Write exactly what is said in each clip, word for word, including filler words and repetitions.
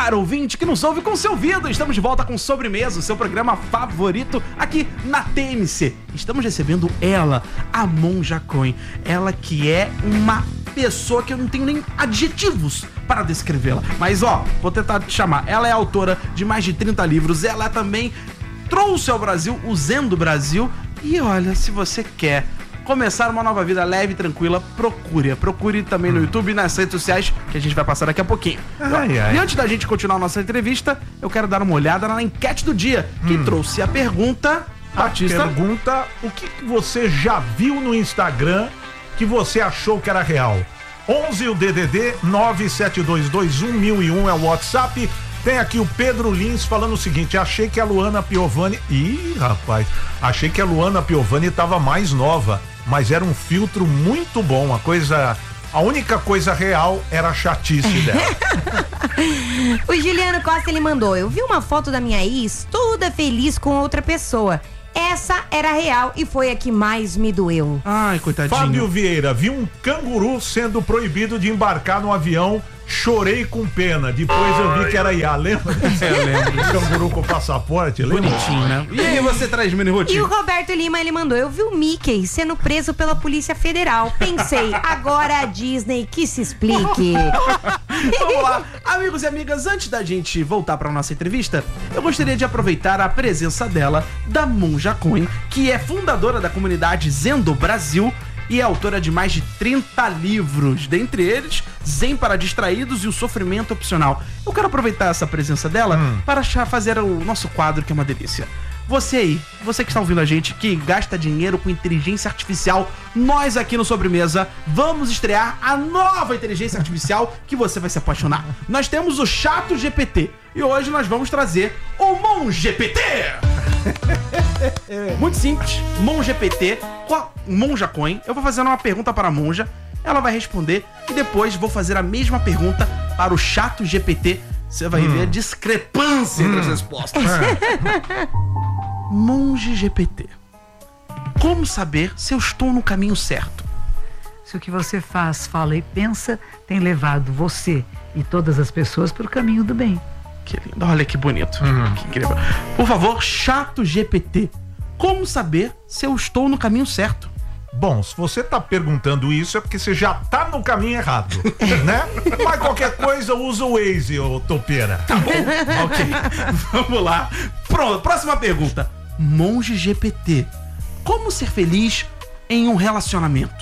caro ouvinte que nos ouve com seu ouvido. Estamos de volta com Sobremesa, o seu programa favorito aqui na T M C. Estamos recebendo ela, a Monja Coen. Ela que é uma pessoa que eu não tenho nem adjetivos para descrevê-la. Mas ó, vou tentar te chamar. Ela é autora de mais de trinta livros. Ela também trouxe ao Brasil o Zen do Brasil. E olha, se você quer começar uma nova vida leve e tranquila, procure. Procure também no YouTube e nas redes sociais, que a gente vai passar daqui a pouquinho. Ai, ai. E antes da gente continuar a nossa entrevista, eu quero dar uma olhada na enquete do dia, que hum. trouxe a pergunta... A Batista. pergunta, o que você já viu no Instagram que você achou que era real? onze o D D D, nove sete dois dois um mil e um é o WhatsApp. Tem aqui o Pedro Lins falando o seguinte: achei que a Luana Piovani... Ih, rapaz, achei que a Luana Piovani tava mais nova, mas era um filtro muito bom, a coisa... A única coisa real era a chatice dela. O Juliano Costa, ele mandou: eu vi uma foto da minha ex toda feliz com outra pessoa. Essa era real e foi a que mais me doeu. Ai, coitadinho. Fábio Vieira: vi um canguru sendo proibido de embarcar no avião. Chorei com pena. Depois eu vi que era I A. Lembra? É, eu lembro. Canguru com passaporte. Lembra? Bonitinho, né? E aí você traz mini rotina? E o Roberto Lima, ele mandou: eu vi o Mickey sendo preso pela Polícia Federal. Pensei, agora a Disney que se explique. Vamos lá. Amigos e amigas, antes da gente voltar para nossa entrevista, eu gostaria de aproveitar a presença dela, da Monja Coen, que é fundadora da comunidade Zen do Brasil e é autora de mais de trinta livros, dentre eles Zen para Distraídos e o Sofrimento Opcional. Eu quero aproveitar essa presença dela hum. para fazer o nosso quadro, que é uma delícia. Você aí, você que está ouvindo a gente, que gasta dinheiro com inteligência artificial, nós aqui no Sobremesa vamos estrear a nova inteligência artificial que você vai se apaixonar. Nós temos o Chato G P T e hoje nós vamos trazer o Monge P T. Muito simples, Monge P T com a Monja Coen. Eu vou fazer uma pergunta para a Monja, ela vai responder e depois vou fazer a mesma pergunta para o Chato G P T. Você vai hum. ver a discrepância hum. entre as respostas. Monge G P T, como saber se eu estou no caminho certo? Se o que você faz, fala e pensa tem levado você e todas as pessoas para o caminho do bem. Que lindo, olha que bonito, uhum. que incrível. Por favor, Chato G P T, como saber se eu estou no caminho certo? Bom, se você tá perguntando isso é porque você já tá no caminho errado, né? Mas qualquer coisa usa o Waze, ô topeira. Tá bom, ok. Vamos lá. Pronto, próxima pergunta. Monge G P T, como ser feliz em um relacionamento?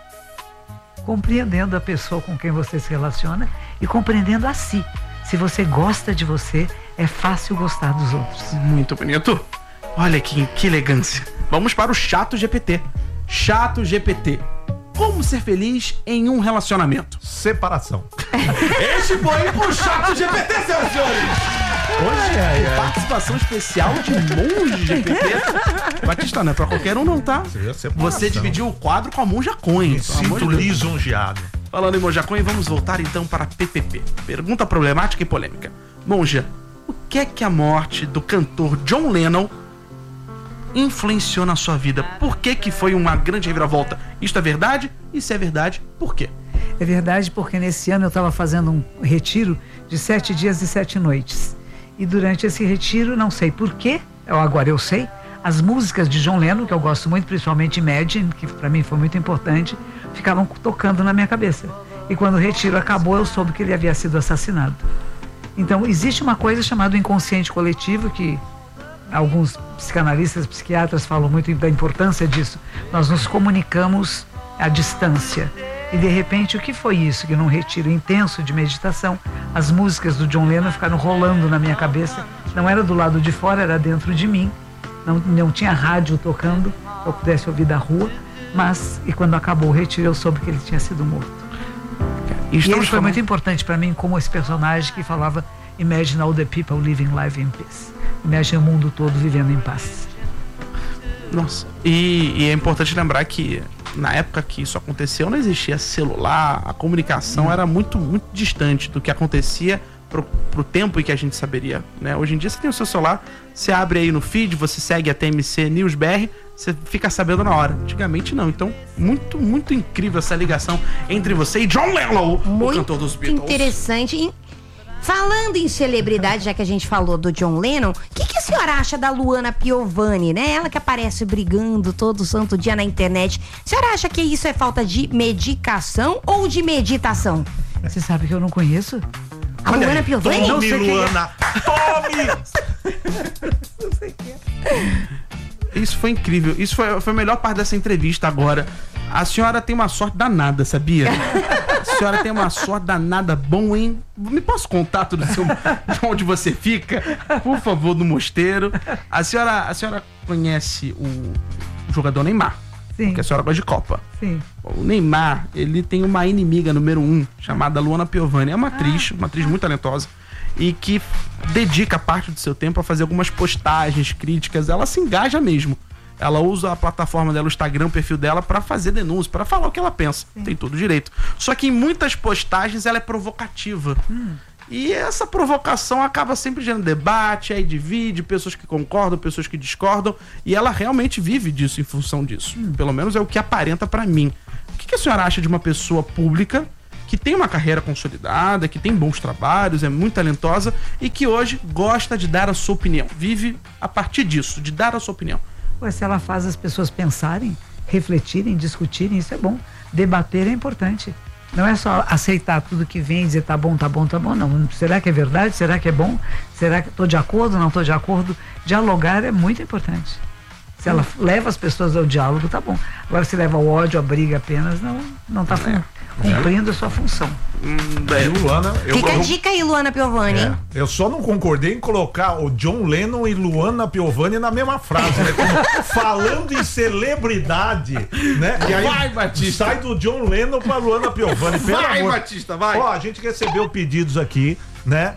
Compreendendo a pessoa com quem você se relaciona e compreendendo a si. Se você gosta de você, é fácil gostar dos outros. Muito bonito. Olha que, que elegância. Vamos para o Chato G P T. Chato G P T, como ser feliz em um relacionamento? Separação. Este foi o Chato G P T, senhoras e senhores. Hoje é participação especial de Monge G P T. Batista, não é pra qualquer um não, tá? Você dividiu o quadro com a Monja Coen. Me sinto lisonjeado. Falando em Monja Coen, vamos voltar então para P P P. Pergunta problemática e polêmica. Monja, o que é que a morte do cantor John Lennon influenciou na sua vida? Por que que foi uma grande reviravolta? Isto é verdade? E se é verdade, por quê? É verdade porque nesse ano eu estava fazendo um retiro de sete dias e sete noites. E durante esse retiro, não sei por quê, agora eu sei, as músicas de John Lennon, que eu gosto muito, principalmente Imagine, que para mim foi muito importante, ficavam tocando na minha cabeça. E quando o retiro acabou, eu soube que ele havia sido assassinado. Então existe uma coisa chamada inconsciente coletivo, que alguns psicanalistas, psiquiatras falam muito da importância disso. Nós nos comunicamos à distância. E de repente, o que foi isso? Que num retiro intenso de meditação, as músicas do John Lennon ficaram rolando na minha cabeça. Não era do lado de fora, era dentro de mim. Não, não tinha rádio tocando, que eu pudesse ouvir da rua. Mas, e quando acabou o retiro, eu soube que ele tinha sido morto. E, e ele foi muito importante para mim como esse personagem que falava: Imagine all the people living life in peace. Imagine o mundo todo vivendo em paz. Nossa, e, e é importante lembrar que na época que isso aconteceu não existia celular, a comunicação hum. era muito, muito distante do que acontecia pro, pro tempo em que a gente saberia, né? Hoje em dia você tem o seu celular, você abre aí no feed, você segue a T M C News B R, você fica sabendo na hora. Antigamente não, então muito, muito incrível essa ligação entre você e John Lennon, muito o cantor dos Beatles. Interessante. Falando em celebridade, já que a gente falou do John Lennon, o que, que a senhora acha da Luana Piovani, né? Ela que aparece brigando todo santo dia na internet. A senhora acha que isso é falta de medicação ou de meditação? Você sabe que eu não conheço? A Olha Luana aí. Piovani? Tome, Não sei quem é. Luana, tome! Não sei quem é. Isso foi incrível. Isso foi, foi a melhor parte dessa entrevista agora. A senhora tem uma sorte danada, sabia? A senhora tem uma sorte danada. Bom, hein? Me posso contar tudo do seu, de onde você fica? Por favor, do Mosteiro. A senhora, a senhora conhece o jogador Neymar? Sim. Porque a senhora gosta de Copa. Sim. O Neymar, ele tem uma inimiga número um, chamada Luana Piovani. É uma atriz, uma atriz muito talentosa. E que dedica parte do seu tempo a fazer algumas postagens, críticas. Ela se engaja mesmo. Ela usa a plataforma dela, o Instagram, o perfil dela, pra fazer denúncia, pra falar o que ela pensa. Sim. Tem todo o direito. Só que em muitas postagens ela é provocativa. Hum. E essa provocação acaba sempre gerando debate, aí divide, pessoas que concordam, pessoas que discordam. E ela realmente vive disso em função disso. Hum. Pelo menos é o que aparenta pra mim. O que, que a senhora acha de uma pessoa pública que tem uma carreira consolidada, que tem bons trabalhos, é muito talentosa e que hoje gosta de dar a sua opinião? Vive a partir disso, de dar a sua opinião. Ué, se ela faz as pessoas pensarem, refletirem, discutirem, isso é bom. Debater é importante. Não é só aceitar tudo que vem e dizer tá bom, tá bom, tá bom, não. Será que é verdade? Será que é bom? Será que estou de acordo? Não estou de acordo? Dialogar é muito importante. Se ela hum. leva as pessoas ao diálogo, tá bom. Agora, se leva ao ódio, à briga apenas, não, não tá é. cumprindo a sua função. Hum, bem, Luana, eu, Fica eu, a dica aí, Luana Piovani. É, eu só não concordei em colocar o John Lennon e Luana Piovani na mesma frase, né? Como, falando em celebridade, né? E aí vai, Batista. Sai do John Lennon pra Luana Piovani. Pelo vai, amor. Batista, vai. Ó, a gente recebeu pedidos aqui, né?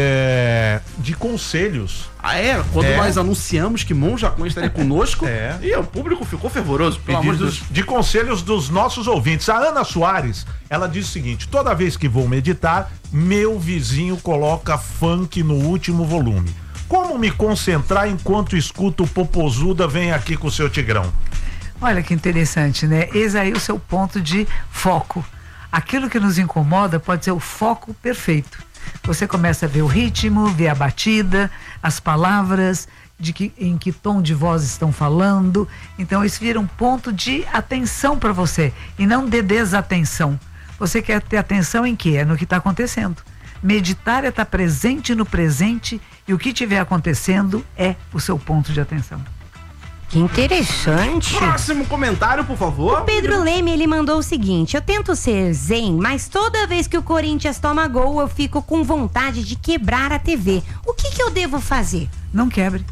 É, de conselhos. Ah, é? Quando é. nós anunciamos que Monja Coin estaria conosco, é. e o público ficou fervoroso, pelo amor de Deus. De conselhos dos nossos ouvintes. A Ana Soares, ela diz o seguinte: toda vez que vou meditar, meu vizinho coloca funk no último volume. Como me concentrar enquanto escuto o Popozuda vem aqui com o seu Tigrão? Olha que interessante, né? Eis aí o seu ponto de foco. Aquilo que nos incomoda pode ser o foco perfeito. Você começa a ver o ritmo, ver a batida, as palavras, de que, em que tom de voz estão falando. Então isso vira um ponto de atenção para você e não de desatenção. Você quer ter atenção em quê? É no que está acontecendo. Meditar é estar presente no presente e o que estiver acontecendo é o seu ponto de atenção. Que interessante. Próximo comentário, por favor. O Pedro Leme, ele mandou o seguinte: eu tento ser zen, mas toda vez que o Corinthians toma gol, eu fico com vontade de quebrar a T V. O que que eu devo fazer? Não quebre.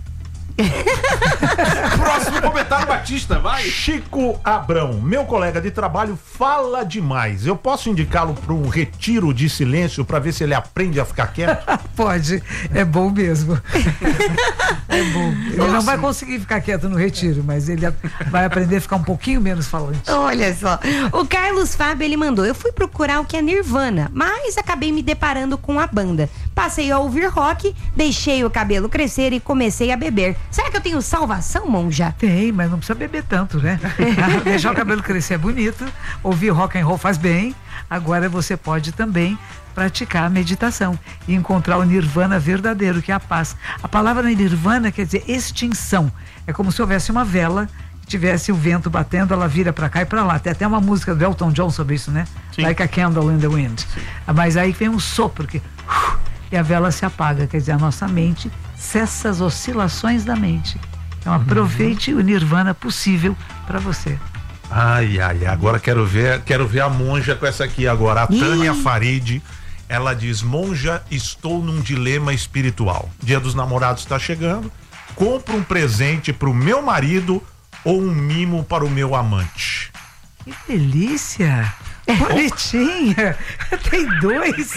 Próximo comentário, Batista, vai. Chico Abrão, meu colega de trabalho fala demais. Eu posso indicá-lo para um retiro de silêncio para ver se ele aprende a ficar quieto? Pode, é bom mesmo. É bom. Ele Nossa. não vai conseguir ficar quieto no retiro, mas ele vai aprender a ficar um pouquinho menos falante. Olha só, o Carlos Fábio, ele mandou: eu fui procurar o que é Nirvana, mas acabei me deparando com a banda. Passei a ouvir rock, deixei o cabelo crescer e comecei a beber. Será que eu tenho salvação, Monja? Tem, mas não precisa beber tanto, né? Deixar o cabelo crescer é bonito, ouvir rock and roll faz bem. Agora você pode também praticar a meditação e encontrar o nirvana verdadeiro, que é a paz. A palavra nirvana quer dizer extinção. É como se houvesse uma vela, tivesse o vento batendo, ela vira pra cá e pra lá. Tem até uma música do Elton John sobre isso, né? Sim. Like a candle in the wind. Sim. Mas aí vem um sopro que... e a vela se apaga, quer dizer, a nossa mente cessa as oscilações da mente. Então aproveite uhum. o nirvana possível para você. Ai, ai, agora quero ver, quero ver a Monja com essa aqui agora. A Tânia Farid, ela diz: Monja, estou num dilema espiritual. Dia dos Namorados está chegando. Compro um presente pro meu marido ou um mimo para o meu amante? Que delícia! Bonitinha! Tem dois!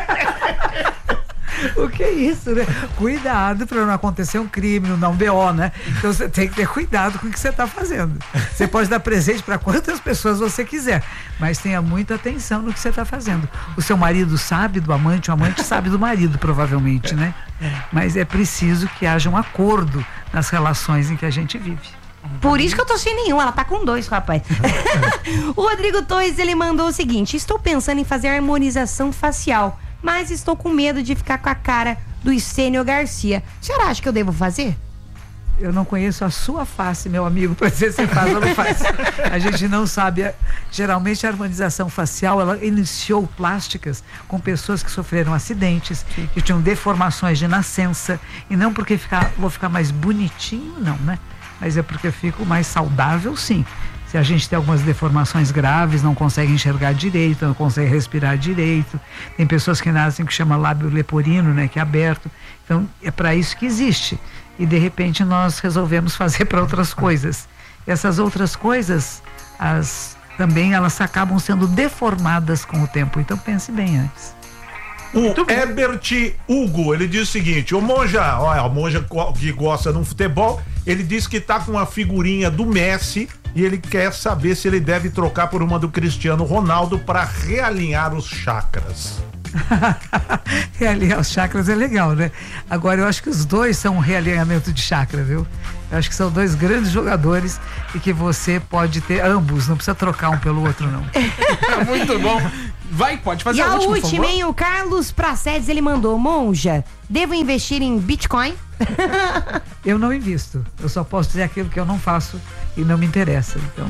O que é isso, né? Cuidado para não acontecer um crime, não dar um B O, né? Então você tem que ter cuidado com o que você está fazendo. Você pode dar presente para quantas pessoas você quiser, mas tenha muita atenção no que você está fazendo. O seu marido sabe do amante, o amante sabe do marido, provavelmente, né? Mas é preciso que haja um acordo nas relações em que a gente vive. Por isso que eu tô sem nenhum, ela tá com dois, rapaz. O Rodrigo Torres, ele mandou o seguinte: estou pensando em fazer harmonização facial, mas estou com medo de ficar com a cara do Estênio Garcia. A senhora acha que eu devo fazer? Eu não conheço a sua face, meu amigo, para dizer se faz ou não faz. A gente não sabe. Geralmente a harmonização facial, ela iniciou plásticas com pessoas que sofreram acidentes, Sim. que tinham deformações de nascença, e não porque ficar, vou ficar mais bonitinho, não, né? Mas é porque eu fico mais saudável, sim. Se a gente tem algumas deformações graves, não consegue enxergar direito, não consegue respirar direito. Tem pessoas que nascem que chama lábio leporino, né, que é aberto. Então, é para isso que existe. E de repente nós resolvemos fazer para outras coisas. Essas outras coisas, as, também elas acabam sendo deformadas com o tempo. Então pense bem antes. O Herbert Hugo, ele diz o seguinte: o Monja, olha, o Monja que gosta de um futebol, ele diz que tá com uma figurinha do Messi e ele quer saber se ele deve trocar por uma do Cristiano Ronaldo para realinhar os chakras. Realinhar os chakras é legal, né? Agora eu acho que os dois são um realinhamento de chakra, viu? Eu acho que são dois grandes jogadores e que você pode ter ambos, não precisa trocar um pelo outro, não. Muito bom. Vai, pode fazer e a, a última, última, hein? O Carlos Pracedes, ele mandou: Monja, devo investir em Bitcoin? Eu não invisto. Eu só posso dizer aquilo que eu não faço e não me interessa. Então.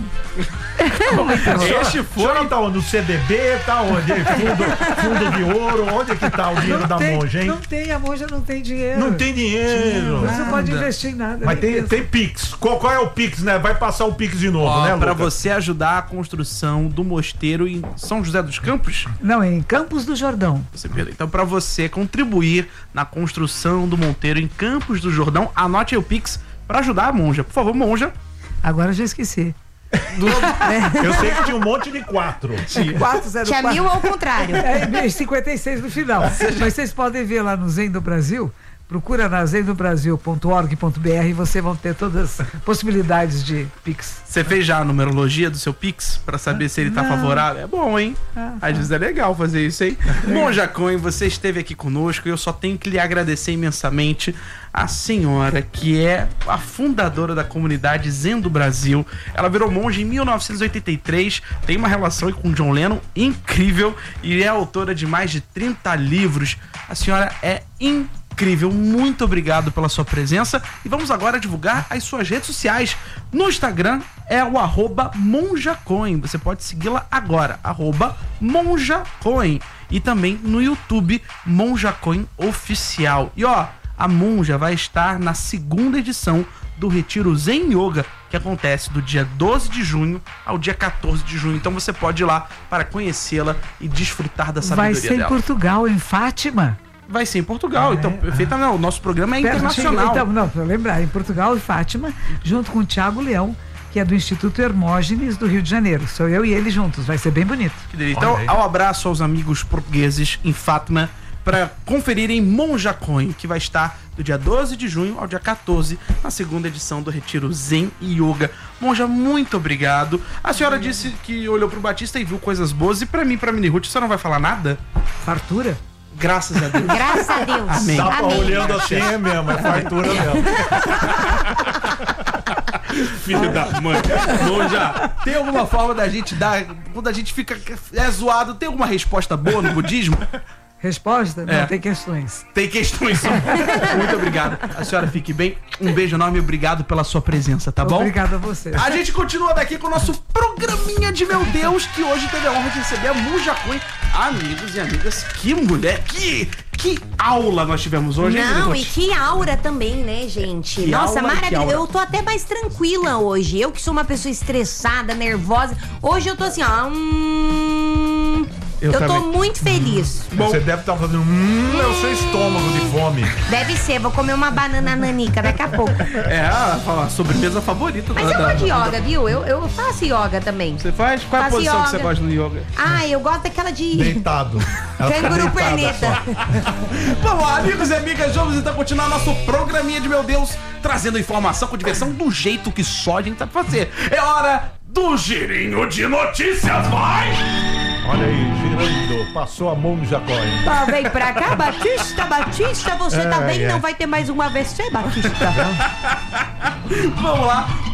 Este foi. Tá onde? No C D B, tá onde? Fundo, fundo de ouro, onde é que tá o dinheiro não da tem, monja, hein? Não tem, a monja não tem dinheiro. Não tem dinheiro. Você não pode investir em nada. Mas tem, tem Pix. Qual, qual é o Pix, né? Vai passar o Pix de novo, Ó, né, pra Lucas? você ajudar a construção do mosteiro em São José dos Campos? Não, em Campos do Jordão. Você perdeu. Então, pra você contribuir na construção do monteiro em Campos do Jordão, anote aí o Pix pra ajudar a monja. Por favor, monja. Agora eu já esqueci. Do... Eu sei que tinha um monte de quatro. quatro zero Tinha quatro. mil ao contrário. É, cinquenta e seis no final. Mas vocês podem ver lá no Zen do Brasil. Procura na zen do brasil ponto org ponto b r e você vão ter todas as possibilidades de Pix. Você fez já a numerologia do seu Pix pra saber se ele tá Não. favorável? É bom, hein? Ah, Às vezes é legal fazer isso, hein? Monja Cohen, você esteve aqui conosco e eu só tenho que lhe agradecer imensamente. A senhora, que é a fundadora da comunidade Zen do Brasil. Ela virou monja em mil novecentos e oitenta e três, tem uma relação com John Lennon incrível e é autora de mais de trinta livros. A senhora é incrível. Incrível, muito obrigado pela sua presença e vamos agora divulgar as suas redes sociais. No Instagram é o arroba monjacoin, você pode segui-la agora, arroba monjacoin, e também no YouTube Monjacoin Oficial. E ó, a monja vai estar na segunda edição do Retiro Zen Yoga, que acontece do dia doze de junho ao dia quatorze de junho. Então você pode ir lá para conhecê-la e desfrutar da sabedoria dela. Vai ser dela. em Portugal, em Fátima. Vai ser em Portugal, é, então, perfeita, não, o nosso programa é internacional. Então, não, pra lembrar, em Portugal e Fátima, junto com o Thiago Leão, que é do Instituto Hermógenes do Rio de Janeiro. Sou eu e ele juntos, vai ser bem bonito. Que delícia. Então, ao abraço aos amigos portugueses em Fátima, para conferirem Monja Cohen, que vai estar do dia doze de junho ao dia quatorze, na segunda edição do Retiro Zen e Yoga. Monja, muito obrigado. A senhora disse que olhou pro Batista e viu coisas boas, e pra mim, pra Mini Ruth, a senhora não vai falar nada? Fartura? Graças a Deus. Graças a Deus. Amém. Tava Amém. olhando assim, é mesmo, é fartura mesmo. Filho da mãe. Monja, tem alguma forma da gente dar, quando a gente fica é zoado, tem alguma resposta boa no budismo? Resposta? Não, É. tem questões. Tem questões. Muito obrigado. A senhora fique bem. Um beijo enorme e obrigado pela sua presença, tá bom? Obrigado a você. A gente continua daqui com o nosso programinha de meu Deus, que hoje teve a honra de receber a Monja Cohen. Amigos e amigas, que mulher, que, que aula nós tivemos hoje, hein, Não, Mini e Ruth? que aura também, né, gente? Que Nossa, aula, que maravilhoso. aula. Eu tô até mais tranquila hoje. Eu que sou uma pessoa estressada, nervosa. Hoje eu tô assim, ó. Hum, Eu eu tô também. muito feliz. Bom. Você deve estar fazendo. Hum, é o seu estômago de fome. Deve ser, vou comer uma banana nanica daqui a pouco. É a, a sobremesa favorita. Mas da, eu da- gosto de yoga, viu? Eu, eu faço yoga também. Você faz? Qual é a Faço posição que você yoga. gosta no yoga? Ah, eu gosto daquela de Deitado. Ela fica canguru deitada perneta. só. Vamos lá, amigos e amigas, vamos então continuar nosso programinha de meu Deus, trazendo informação com diversão do jeito que só a gente sabe fazer. É hora do girinho de notícias, vai! Olha aí, girando. Passou a Monja Cohen. Tá, vem pra cá, Batista, Batista, você tá É, bem? é. Não vai ter mais uma vez, você, Batista? Vamos lá.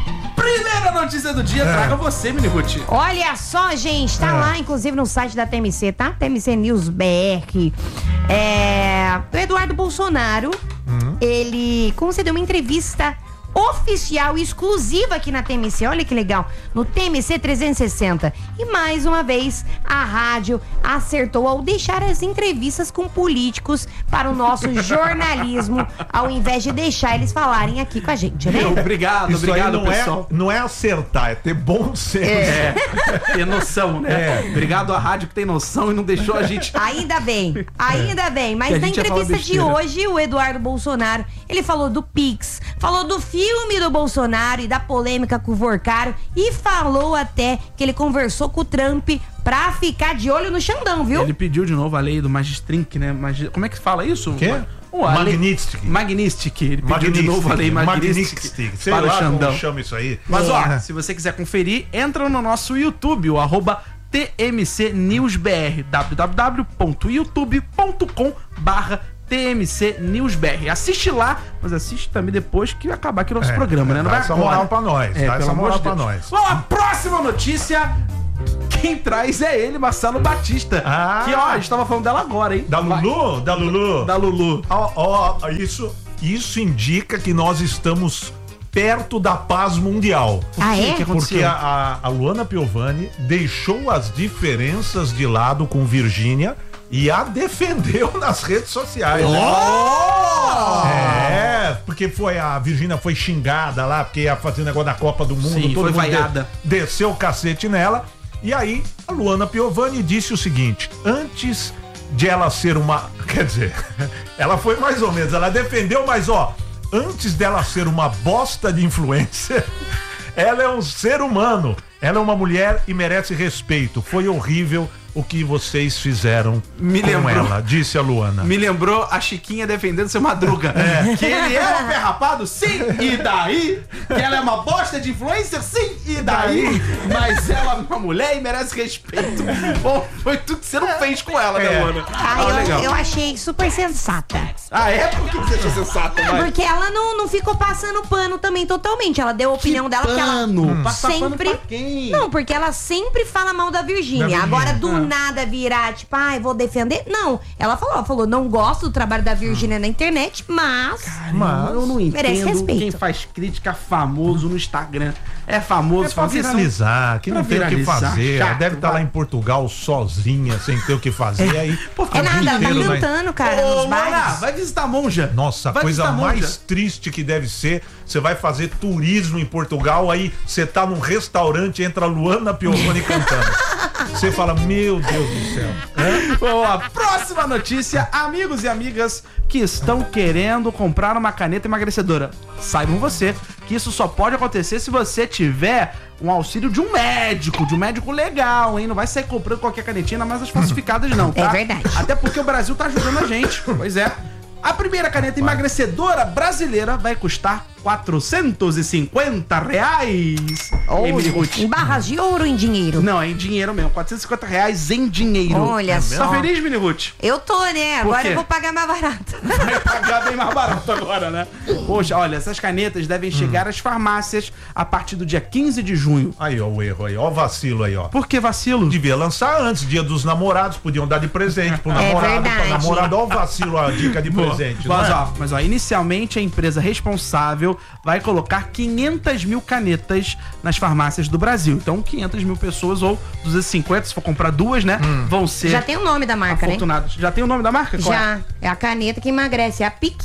Primeira notícia do dia, traga você, Mini Ruth. Olha só, gente, tá É. lá, inclusive, no site da T M C, tá? T M C News B R. É, o Eduardo Bolsonaro, ele concedeu uma entrevista oficial e exclusiva aqui na T M C. Olha que legal, no T M C trezentos e sessenta. E mais uma vez, a rádio acertou ao deixar as entrevistas com políticos para o nosso jornalismo, ao invés de deixar eles falarem aqui com a gente, né? Obrigado, Isso obrigado, aí não pessoal. é, não é acertar, é ter bom senso. É, ter noção, né? É. Obrigado à rádio que tem noção e não deixou a gente. Ainda bem, ainda bem. Que Mas a na gente ia falar entrevista de besteira. hoje, o Eduardo Bolsonaro, ele falou do Pix, falou do filme do Bolsonaro e da polêmica com o Vorcaro e falou até que ele conversou com o Trump pra ficar de olho no Xandão, viu? Ele pediu de novo a lei do Magistrink, né? Magi... Como é que fala isso? O quê? Oh, a lei- Magnitsky. Magnitsky. Ele pediu de novo a lei Magnitsky Sei para o lá Xandão. como chama isso aí. Mas ó, É. se você quiser conferir, entra no nosso YouTube, o arroba T M C News B R, w w w ponto youtube ponto com barra T M C News B R. Assiste lá, mas assiste também depois que acabar aqui o nosso É, programa, né? Não dá vai essa agora. moral pra nós, É, dá pelo essa amor moral de pra Deus. nós. Vamos, a próxima notícia, quem traz é ele, Marcelo Batista. Ah. Que ó, a gente tava falando dela agora, hein? Da Lulu? Da Lulu? Da Lulu. Ó, ó, isso, isso indica que nós estamos perto da paz mundial. Ah, é? que aconteceu? Porque a, a, a Luana Piovani deixou as diferenças de lado com Virgínia e a defendeu nas redes sociais. né? É, porque foi a Virgínia foi xingada lá, porque ia fazer o negócio da Copa do Mundo, Sim, todo foi mundo de- vaiada. desceu o cacete nela. E aí, a Luana Piovani disse o seguinte: antes de ela ser uma. Quer dizer, ela foi mais ou menos, ela defendeu, mas ó, antes dela ser uma bosta de influencer, ela é um ser humano. Ela é uma mulher e merece respeito. Foi horrível o que vocês fizeram Me com lembrou. ela, disse a Luana. Me lembrou a Chiquinha defendendo seu Madruga. Que ele é um ferrapado? Sim, e daí? Que ela é uma bosta de influencer? Sim, e daí? Mas ela é uma mulher e merece respeito. Bom, foi tudo que você não fez com ela, né, É. Luana? Ah, Ah, eu, legal. eu achei super sensata. Ah, é? Por que você achou sensato, vai? Porque ela não, não ficou passando pano também totalmente. Ela deu a opinião dela que ela pano? Passar pano sempre. pra quem? Não, porque ela sempre fala mal da Virgínia. Da Virgínia. Agora, do Ah. nada virar, tipo, ai, vou defender. Não. Ela falou, ela falou, não gosto do trabalho da Virgínia na internet, mas. Mas eu não merece entendo respeito. quem faz crítica famoso no Instagram. É famoso, É pra fala, "Vocês são-" viralizar, que não Pra tem o que viralizar, fazer. Ela chato, deve estar lá vai. em Portugal sozinha, sem ter o que fazer. Aí, Pô, fica É o dia nada, ela tá inteiro, vai. cantando, cara, Ô, nos Luana, bares. vai visitar a monja. Nossa, a Vai coisa visitar a monja. mais triste que deve ser, você vai fazer turismo em Portugal, aí você tá num restaurante, entra a Luana Piovani cantando. Você fala, meu Deus do céu. Bom, a próxima notícia, amigos e amigas que estão querendo comprar uma caneta emagrecedora. Saibam você que isso só pode acontecer se você tiver um auxílio de um médico, de um médico legal, hein? Não vai sair comprando qualquer canetinha, mas as falsificadas não, tá? É verdade. Até porque o Brasil tá ajudando a gente. Pois é. A primeira caneta emagrecedora brasileira vai custar quatrocentos e cinquenta reais. Emily Ruth. Em barras de ouro ou em dinheiro? Não, é em dinheiro mesmo. quatrocentos e cinquenta reais em dinheiro. Olha É só. Tá feliz, Mini Ruth? Eu tô, né? Por Agora quê? eu vou pagar mais barato. Vai pagar bem mais barato agora, né? Poxa, olha, essas canetas devem chegar às farmácias a partir do dia quinze de junho. Aí, ó, o erro aí, ó, o vacilo aí, ó. Por que vacilo? Devia lançar antes, dia dos namorados, podiam dar de presente pro namorado, pra verdade. namorada, ó o vacilo, ó, a dica de presente. Mas, não é? ó, mas ó, inicialmente a empresa responsável vai colocar quinhentas mil canetas nas farmácias do Brasil. Então, quinhentas mil pessoas ou duzentos e cinquenta, se for comprar duas, né? Vão ser Já tem o nome da marca, né? afortunados. Já tem o nome da marca? Qual é? Já. É a caneta que emagrece, é a Pic.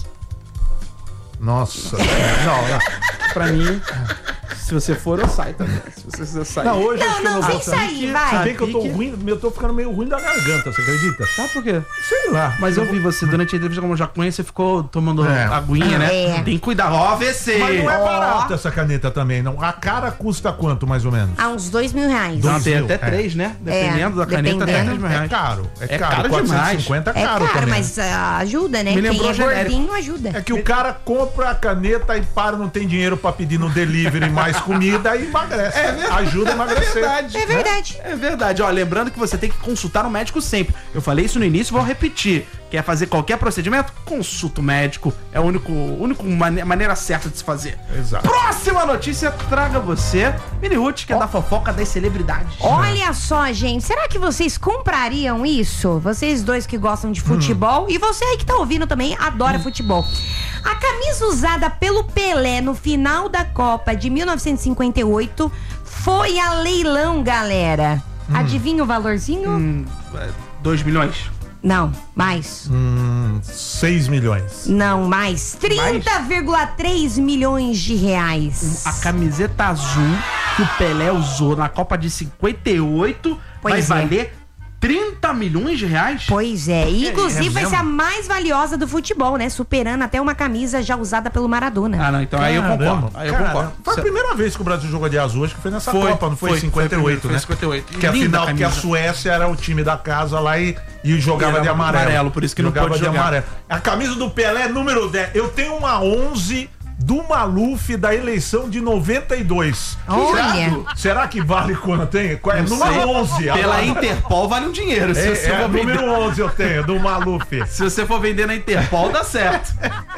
Nossa. não, Pra mim, se você for, eu saio também. Se você quiser sair. não, hoje acho Não, que eu não, não sem vou sair. sair, vai. Se bem que eu tô Pique. ruim, eu tô ficando meio ruim da garganta, você acredita? Sabe por quê? Sei lá. Mas eu vi você durante a entrevista, como eu já conheço, você ficou tomando É. aguinha, né? É. Tem que cuidar. Ó, A V C. Mas não é Ó. barata essa caneta também, não. A cara custa quanto, mais ou menos? A uns dois mil reais. Dois Não, tem mil, até é. três, né? Dependendo da caneta, até dependendo. três mil É reais. caro, é, É caro. caro quatrocentos e cinquenta É é caro, caro, também. mas ah, ajuda, né? Me Quem lembrou é genérico. gordinho ajuda. É que o cara compra a caneta e para, não tem dinheiro pra pedir no delivery mais mais comida e emagrece. É verdade. Ajuda a emagrecer. É verdade. É verdade. É verdade. Ó, lembrando que você tem que consultar um médico sempre. Eu falei isso no início, vou repetir. Quer fazer qualquer procedimento? Consulta o médico. É a única único mane maneira certa de se fazer. Exato. Próxima notícia traga você, Mini Ruth, que é da fofoca das celebridades. Olha só, gente, será que vocês comprariam isso? Vocês dois que gostam de futebol, hum. e você aí que tá ouvindo também adora hum. futebol. A camisa usada pelo Pelé no final da Copa de mil novecentos e cinquenta e oito foi a leilão, galera. Hum. Adivinha o valorzinho? Hum, dois milhões. Não, mais. Hum, seis milhões. Não, mais. trinta vírgula três milhões de reais. A camiseta azul que o Pelé usou na Copa de cinquenta e oito Pois vai é. valer trinta milhões de reais? Pois é, e inclusive é vai ser mesmo? a mais valiosa do futebol, né? Superando até uma camisa já usada pelo Maradona. Ah, não, então aí eu Caramba, concordo. Aí eu caramba. concordo. Foi a primeira vez que o Brasil jogou de azul, acho que foi nessa Foi, Copa, não foi, foi, em cinquenta e oito, foi né? cinquenta e oito. Que a Linda final, que a camisa. Suécia era o time da casa lá e, e jogava E de era amarelo. amarelo, por isso que não jogava pôde de jogar. amarelo. A camisa do Pelé, número dez. Eu tenho uma onze do Maluf da eleição de noventa e dois. Olha. Será, será que vale quanto, hein? Qual é? Não Número sei. onze. Pela agora. Interpol vale um dinheiro. Se, É, você é, for vender, número onze eu tenho, do Maluf. se você for vender na Interpol, dá certo.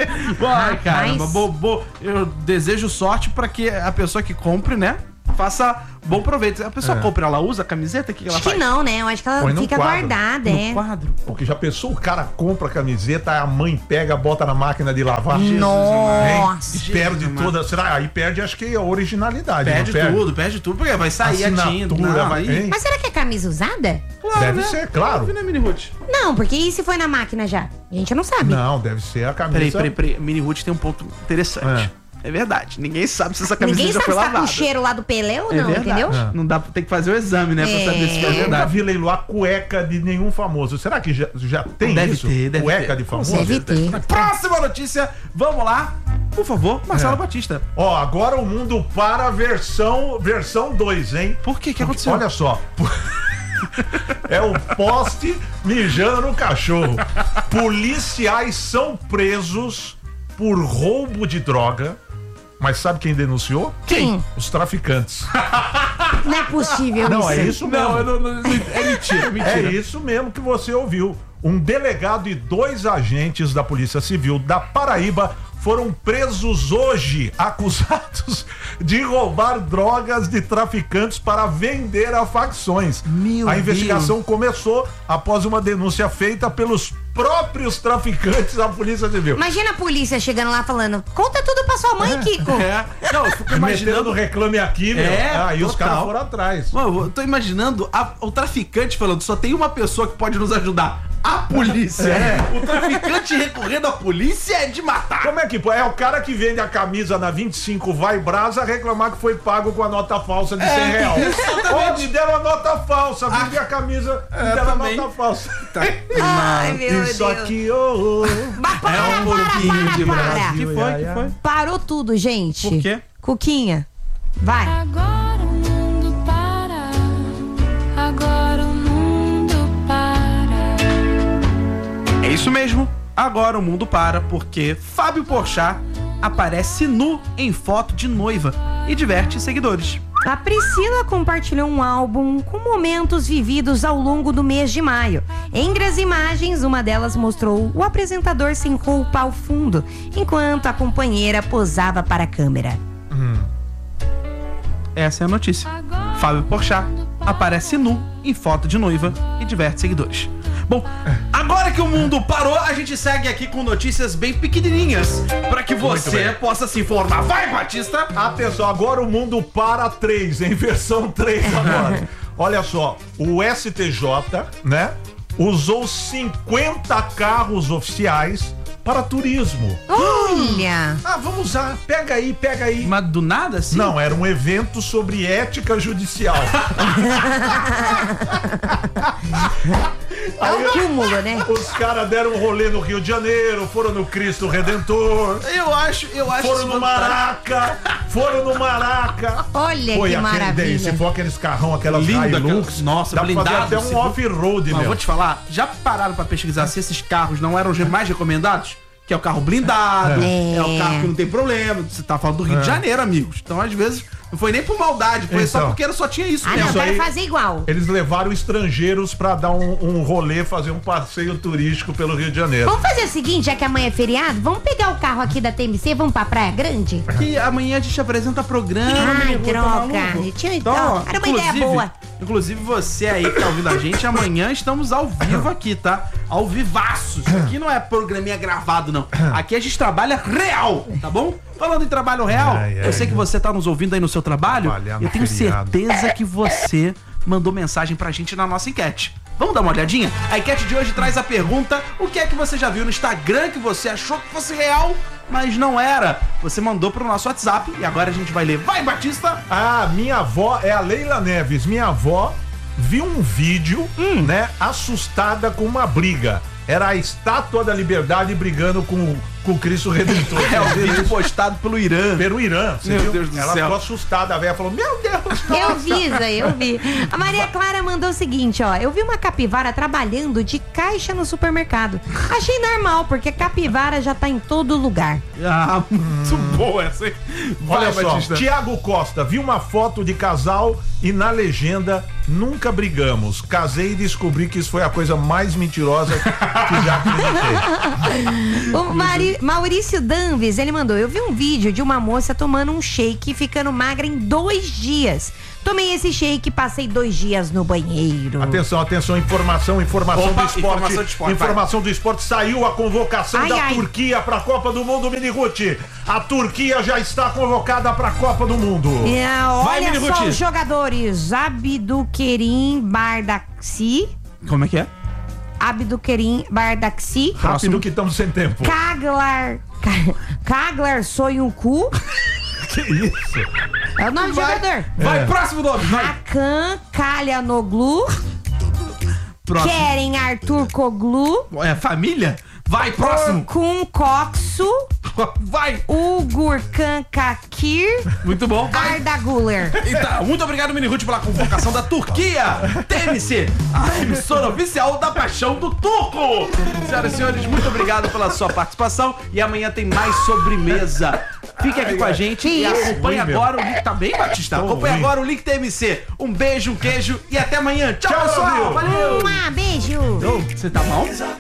Ai, caramba. Bo, bo, eu desejo sorte pra que a pessoa que compre, né, faça bom proveito. A pessoa É. compra, ela usa a camiseta? O que que ela Acho que faz? não, né? Eu acho que ela Põe no fica quadro. guardada, No é. quadro. Porque já pensou, o cara compra a camiseta, a mãe pega, bota na máquina de lavar. Nossa. E perde Jesus, toda. Será? Aí perde, acho que a originalidade. Perde não tudo, perde tudo, porque vai sair a tinta. Assinatura, Não, vai. aí- Hein? Mas será que é camisa usada? Claro, Deve né? ser, claro. Óbvio, né, Mini Ruth? Não, porque e se foi na máquina já? A gente não sabe. Não, deve ser a camisa. Peraí, peraí, peraí. Mini Ruth tem um ponto interessante. É, verdade. Ninguém sabe se essa camisa Ninguém já sabe foi se tá com lavada. o cheiro lá do Pelé ou É não, verdade. entendeu? É. Não dá, tem que fazer o exame, né? Pra É. saber se é Eu nunca verdade. vi leiloar cueca de nenhum famoso. Será que já, já tem Deve isso? ter, deve cueca ter. de famoso? Deve ter. Próxima notícia, vamos lá. Por favor, Marcelo É. Batista. Ó, agora o mundo para a versão versão dois, hein? Por que que aconteceu? Olha só. É o poste mijando no cachorro. Policiais são presos por roubo de droga. Mas sabe quem denunciou? Quem? Os traficantes. Não é possível Não, isso. é isso mesmo. Não, eu não, não, é mentira, é mentira. É isso mesmo que você ouviu. Um delegado e dois agentes da Polícia Civil da Paraíba foram presos hoje, acusados de roubar drogas de traficantes para vender a facções. Meu a investigação começou após uma denúncia feita pelos próprios traficantes à Polícia Civil. Imagina a polícia chegando lá falando: conta tudo pra sua mãe, Kiko. É. Não, eu fico Imaginando imaginando. reclame aqui, meu. É, Aí os total. caras foram atrás. Mano, eu tô imaginando a- o traficante falando: só tem uma pessoa que pode nos ajudar. A polícia. É. O traficante recorrendo à polícia é de matar. Como é que pô? É o cara que vende a camisa na vinte e cinco Vai Brasa reclamar que foi pago com a nota falsa de cem real. Onde deram a nota falsa? Vende a camisa e é, deram a também. nota falsa. Ai, meu Isso Deus. aqui, ô. ô. Mas para, É um para, pouquinho para, de para. Brasil. Que foi? Que foi? Parou tudo, gente. Por quê? Cuquinha, vai. Agora o mundo para, agora o mundo para. É isso mesmo. Agora o mundo para porque Fábio Porchat aparece nu em foto de noiva e diverte seguidores. A Priscila compartilhou um álbum com momentos vividos ao longo do mês de maio. Entre as imagens, uma delas mostrou o apresentador sem roupa ao fundo, enquanto a companheira posava para a câmera. Essa é a notícia. Fábio Porchat aparece nu em foto de noiva e diverte seguidores. Bom, agora que o mundo parou, a gente segue aqui com notícias bem pequenininhas para que você bem. possa se informar. Vai, Batista! Atenção, agora o mundo para três, em versão três agora. Olha só, o S T J, né, usou cinquenta carros oficiais para turismo. Olha! Ah, vamos usar. Pega aí, pega aí. Mas do nada, assim? Não, era um evento sobre ética judicial. É um cúmulo, né? Os caras deram um rolê no Rio de Janeiro, foram no Cristo Redentor, Eu acho, eu acho foram isso no fantástico. Maraca, foram no Maraca. Olha Foi que aquele daí, maravilha. se for aqueles carrão, aquelas Lindo, Hilux, aquelas- nossa, dá pra fazer blindado, até você um viu? off-road, Mas meu. vou te falar, já pararam pra pesquisar se esses carros não eram os mais recomendados? Que é o carro blindado, É. é, o carro que não tem problema. Você tá falando do Rio de Janeiro, amigos. Então, às vezes, Não foi nem por maldade, foi só Então. porque só tinha isso Ah, mesmo. não, Isso quero aí- fazer igual. Eles levaram estrangeiros pra dar um, um rolê, fazer um passeio turístico pelo Rio de Janeiro. Vamos fazer o seguinte, já que amanhã é feriado, vamos pegar o carro aqui da T M C, vamos pra Praia Grande? Que amanhã a gente apresenta programa. Ai, menino, tá droga. maluco? Tinha- Então, então, era uma ideia inclusive- boa. Inclusive você aí que tá ouvindo a gente, amanhã estamos ao vivo aqui, tá? Ao vivaço. Isso aqui não é programinha gravado, não. Aqui a gente trabalha real, tá bom? Falando em trabalho real, Ai, ai, eu sei que você tá nos ouvindo aí no seu trabalho. Trabalhar no Eu tenho feriado. certeza que você mandou mensagem pra gente na nossa enquete. Vamos dar uma olhadinha? A enquete de hoje traz a pergunta: o que é que você já viu no Instagram que você achou que fosse real, mas não era? Você mandou pro nosso WhatsApp e agora a gente vai ler. Vai, Batista! Ah, minha avó é a Leila Neves. Minha avó viu um vídeo, né, assustada com uma briga. Era a Estátua da Liberdade brigando com, com o Cristo Redentor. É o vídeo postado pelo Irã. Pelo Irã, você Meu viu? Deus do Ela céu. ficou assustada, a velha falou, meu Deus, Eu nossa. vi, Zé, eu vi. A Maria Clara mandou o seguinte, ó. Eu vi uma capivara trabalhando de caixa no supermercado. Achei normal, porque capivara já tá em todo lugar. Ah, muito boa essa, hein? Olha Vai, só, Batista. Tiago Costa, vi uma foto de casal e na legenda, nunca brigamos. Casei e descobri que isso foi a coisa mais mentirosa que já acreditei. O Mari- Maurício Danves, ele mandou, eu vi um vídeo de uma moça tomando um shake e ficando magra em dois dias. Tomei esse shake e passei dois dias no banheiro. Atenção, atenção, informação, informação Opa, do esporte. informação de esporte, Informação do esporte, saiu a convocação Ai, da ai. Turquia para a Copa do Mundo, Mini Ruth. A Turquia já está convocada para a Copa do Mundo. É, Vai, olha Mini só Ruth. os jogadores. Abdukerim Bardaxi. Como é que é? Abdukerim Bardaxi. Rápido que estamos sem tempo. Kaglar. Ka- Kaglar Soyuncu. Que isso? É o nome do Vai. jogador. Vai, É. próximo nome. Vai. Hakan Kalyanoglu. Próximo. Keren Arthur Koglu. É família? Vai, próximo. Orkun Koksu. Vai. Ugur Kankakir. Muito bom. Vai. Arda Guler. Então, muito obrigado, Mini Ruth, pela convocação da Turquia. T M C, a emissora oficial da paixão do turco. Senhoras e senhores, muito obrigado pela sua participação. E amanhã tem mais sobremesa. Fique aqui com a gente e acompanhe ruim, meu. agora o link. Tá bem, Batista? Tô Acompanhe ruim. agora o link T M C. Um beijo, um queijo e até amanhã. Tchau, Tchau, pessoal. Brasil. Valeu. Um beijo. Você tá mal?